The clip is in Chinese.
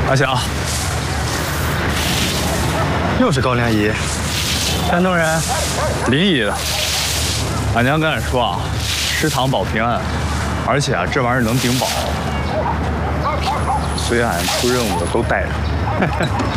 阿霞， 又是高粱姨，山东人， 临沂的。俺娘跟俺说啊，吃糖保平安，而且啊，这玩意儿能顶饱，所以俺出任务的都带着。